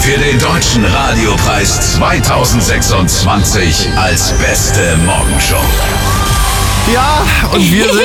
für den Deutschen Radiopreis 2026 als beste Morgenshow. Ja, und wir sind